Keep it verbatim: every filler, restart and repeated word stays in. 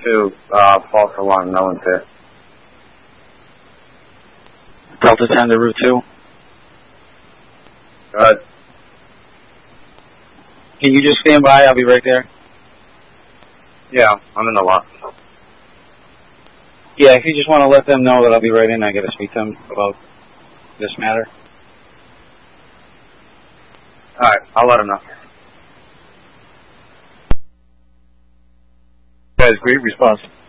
two, uh, false alarm, no one's there. Delta ten to Route two. Good. Can you just stand by? I'll be right there. Yeah, I'm in the lot. Yeah, if you just want to let them know that I'll be right in, I got to speak to them about this matter. Alright, I'll let them know. Guys, great response.